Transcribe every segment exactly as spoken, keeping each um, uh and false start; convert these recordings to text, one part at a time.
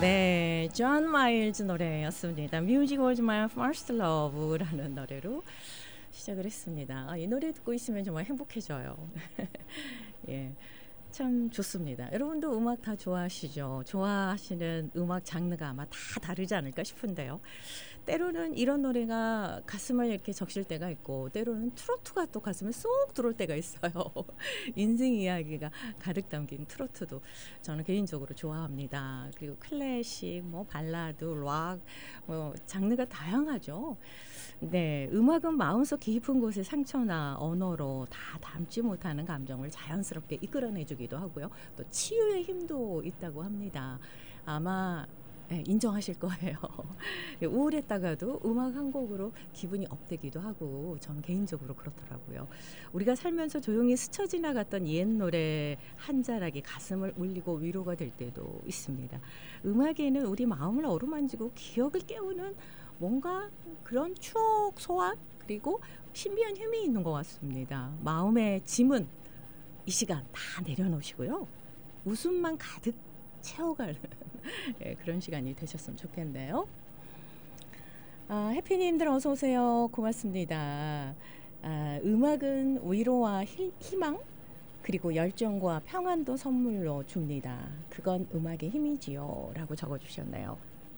네, 존 마일즈 노래였습니다. Music was my first love라는 노래로 시작을 했습니다. 아, 이 노래 듣고 있으면 정말 행복해져요. 예, 참 좋습니다. 여러분도 음악 다 좋아하시죠? 좋아하시는 음악 장르가 아마 다 다르지 않을까 싶은데요. 때로는 이런 노래가 가슴을 이렇게 적실 때가 있고 때로는 트로트가 또 가슴에 쏙 들어올 때가 있어요. 인생 이야기가 가득 담긴 트로트도 저는 개인적으로 좋아합니다. 그리고 클래식, 뭐 발라드, 락, 뭐 장르가 다양하죠. 네, 음악은 마음속 깊은 곳의 상처나 언어로 다 담지 못하는 감정을 자연스럽게 이끌어내주기도 하고요. 또 치유의 힘도 있다고 합니다. 아마 네, 인정하실 거예요. 우울했다가도 음악 한 곡으로 기분이 업되기도 하고 전 개인적으로 그렇더라고요. 우리가 살면서 조용히 스쳐 지나갔던 옛 노래 한 자락이 가슴을 울리고 위로가 될 때도 있습니다. 음악에는 우리 마음을 어루만지고 기억을 깨우는 뭔가 그런 추억 소환 그리고 신비한 힘이 있는 것 같습니다. 마음의 짐은 이 시간 다 내려놓으시고요. 웃음만 가득 채워가는 네, 그런 시간이 되셨으면 좋겠네요. 아, 해피님들 어서 오세요. 고맙습니다. 아, 음악은 위로와 히, 희망 그리고 열정과 평안도 선물로 줍니다. 그건 음악의 힘이지요. 라고 적어주셨네요.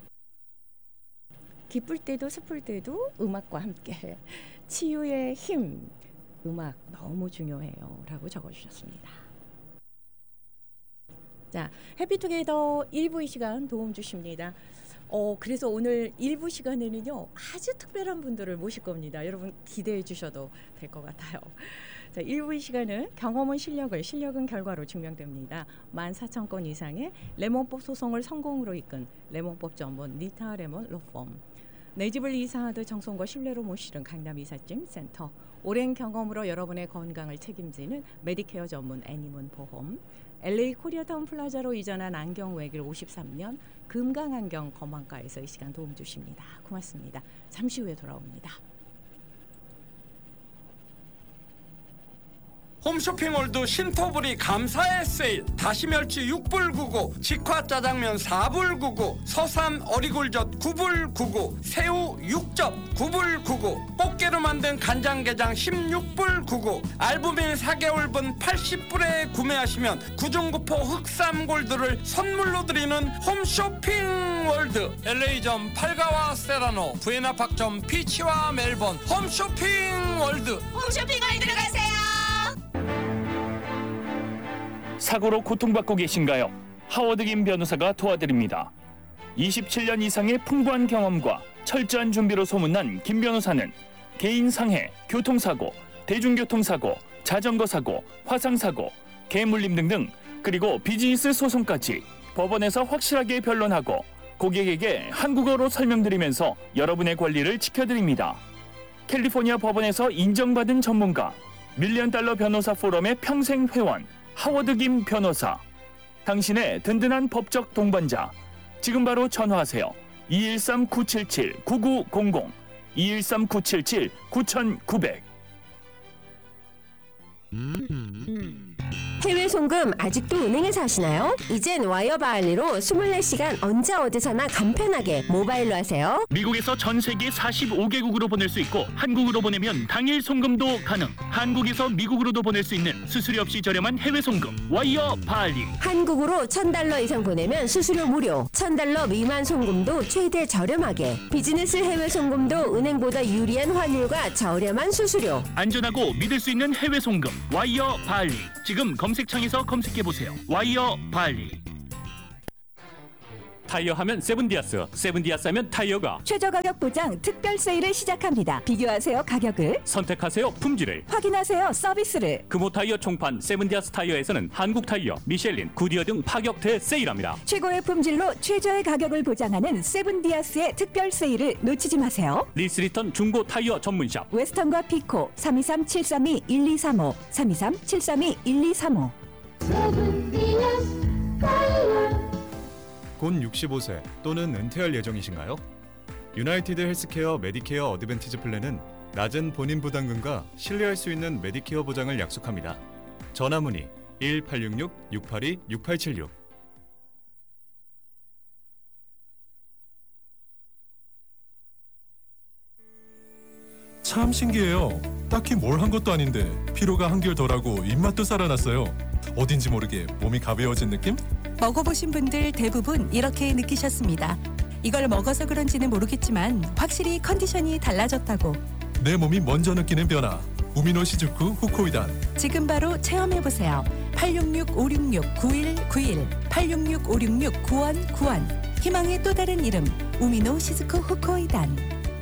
기쁠 때도 슬플 때도 음악과 함께 치유의 힘 음악 너무 중요해요. 라고 적어주셨습니다. 자, 해피투게더 일 부 이 시간 도움 주십니다. 어, 그래서 오늘 일 부 시간에는요 아주 특별한 분들을 모실 겁니다. 여러분 기대해 주셔도 될 것 같아요. 자, 일 부 이 시간은 경험은 실력을, 실력은 결과로 증명됩니다. 만 사천 건 이상의 레몬법 소송을 성공으로 이끈 레몬법 전문 니타 레몬 로펌, 내 집을 이사하듯 정성과 신뢰로 모시는 강남 이삿짐 센터, 오랜 경험으로 여러분의 건강을 책임지는 메디케어 전문 애니문 보험, 엘에이 코리아타운 플라자로 이전한 안경 외길 오십삼 년 금강안경 검안과에서 이 시간 도움 주십니다. 고맙습니다. 잠시 후에 돌아옵니다. 홈쇼핑몰도 신토불이 감사의 세일. 다시멸치 육 불 구십구, 직화짜장면 사 불 구십구, 서삼 어리굴젓 구 불 구십구, 새우 육 점 구 불 구십구, 꽃게로 만든 간장게장 십육 불 구십구, 알부민 사 개월분 팔십 불에 구매하시면 구중구포 흑삼골드를 선물로 드리는 홈쇼핑월드. 엘에이점 팔가와 세라노, 부에나팍점 피치와 멜번. 홈쇼핑월드. 홈쇼핑월드로 가세요. 사고로 고통받고 계신가요? 하워드 김 변호사가 도와드립니다. 이십칠 년 이상의 풍부한 경험과 철저한 준비로 소문난 김 변호사는 개인 상해, 교통사고, 대중교통사고, 자전거사고, 화상사고, 개물림 등등 그리고 비즈니스 소송까지 법원에서 확실하게 변론하고 고객에게 한국어로 설명드리면서 여러분의 권리를 지켜드립니다. 캘리포니아 법원에서 인정받은 전문가, 밀리언 달러 변호사 포럼의 평생 회원 하워드 김 변호사, 당신의 든든한 법적 동반자. 지금 바로 전화하세요. 이일삼 구칠칠 구구공공, 이일삼 구칠칠 구구공공. 해외 송금 아직도 은행에서 하시나요? 이젠 와이어 바할리로 이십사 시간 언제 어디서나 간편하게 모바일로 하세요. 미국에서 전 세계 사십오 개국으로 보낼 수 있고 한국으로 보내면 당일 송금도 가능. 한국에서 미국으로도 보낼 수 있는 수수료 없이 저렴한 해외 송금 와이어 바할리. 한국으로 천 달러 이상 보내면 수수료 무료, 천 달러 미만 송금도 최대 저렴하게, 비즈니스 해외 송금도 은행보다 유리한 환율과 저렴한 수수료. 안전하고 믿을 수 있는 해외 송금 와이어 바할리. 지금 검색창에서 검색해보세요. 와이어 바할리. 타이어 하면 세븐디아스, 세븐디아스 하면 타이어가 최저 가격 보장 특별 세일을 시작합니다. 비교하세요 가격을, 선택하세요 품질을, 확인하세요 서비스를. 금호 타이어 총판 세븐디아스 타이어에서는 한국 타이어, 미셸린, 구디어 등 파격 대세일합니다. 최고의 품질로 최저의 가격을 보장하는 세븐디아스의 특별 세일을 놓치지 마세요. 리스리턴 중고 타이어 전문샵 웨스턴과 피코 삼이삼 칠삼이 일이삼오, 삼이삼 칠삼이 일이삼오. 세븐디아스 타이어. 곧 육십오 세 또는 은퇴할 예정이신가요? 유나이티드 헬스케어 메디케어 어드밴티지 플랜은 낮은 본인 부담금과 신뢰할 수 있는 메디케어 보장을 약속합니다. 전화 문의 일 팔육육 육팔이 육팔칠육. 참 신기해요. 딱히 뭘 한 것도 아닌데 피로가 한결 덜하고 입맛도 살아났어요. 어딘지 모르게 몸이 가벼워진 느낌? 먹어보신 분들 대부분 이렇게 느끼셨습니다. 이걸 먹어서 그런지는 모르겠지만 확실히 컨디션이 달라졌다고. 내 몸이 먼저 느끼는 변화. 우미노 시즈쿠 후코이단. 지금 바로 체험해보세요. 팔육육 오육육 구일구일 팔육육 오육육 구일구일 희망의 또 다른 이름 우미노 시즈쿠 후코이단.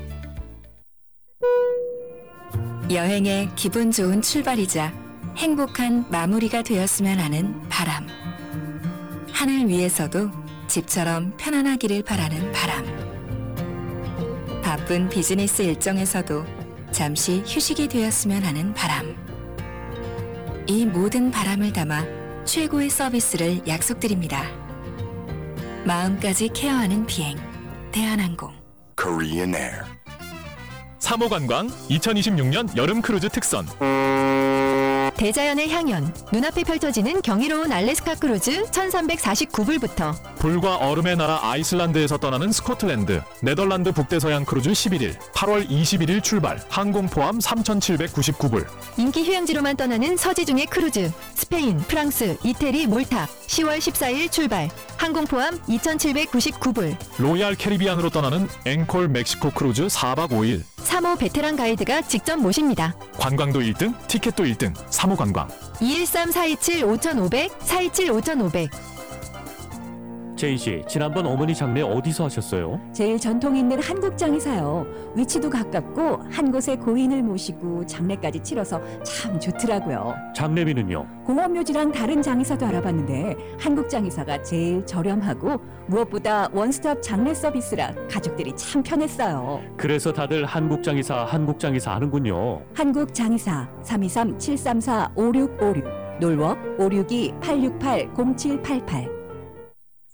여행의 기분 좋은 출발이자 행복한 마무리가 되었으면 하는 바람. 하늘 위에서도 집처럼 편안하기를 바라는 바람. 바쁜 비즈니스 일정에서도 잠시 휴식이 되었으면 하는 바람. 이 모든 바람을 담아 최고의 서비스를 약속드립니다. 마음까지 케어하는 비행 대한항공. Korean Air. 삼 호 관광 이천이십육 년 여름 크루즈 특선. 대자연의 향연, 눈앞에 펼쳐지는 경이로운 알래스카 크루즈 천삼백사십구 불부터 불과 얼음의 나라 아이슬란드에서 떠나는 스코틀랜드, 네덜란드 북대서양 크루즈 십일 일, 팔월 이십일일 출발, 항공 포함 삼천칠백구십구 불. 인기 휴양지로만 떠나는 서지중의 크루즈, 스페인, 프랑스, 이태리, 몰타, 시월 십사일 출발, 항공 포함 이천칠백구십구 불. 로얄 캐리비안으로 떠나는 앵콜 멕시코 크루즈 사박 오일. 삼 호 베테랑 가이드가 직접 모십니다. 관광도 일 등, 티켓도 일 등, 삼 호 관광. 이일삼 사이칠 오천오백, 사이칠 오천오백. 제인 씨, 지난번 어머니 장례 어디서 하셨어요? 제일 전통 있는 한국장에서요. 위치도 가깝고 한 곳에 고인을 모시고 장례까지 치러서 참 좋더라고요. 장례비는요? 공원묘지랑 다른 장의사도 알아봤는데 한국장의사가 제일 저렴하고 무엇보다 원스톱 장례 서비스라 가족들이 참 편했어요. 그래서 다들 한국장의사, 한국장의사 하는군요. 한국장의사 삼이삼 칠삼사 오육오육 놀워 오육이 팔육팔 공칠팔팔.